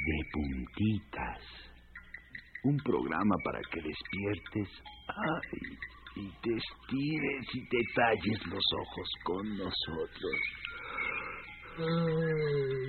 de puntitas. Un programa para que despiertes y te estires y te talles los ojos con nosotros.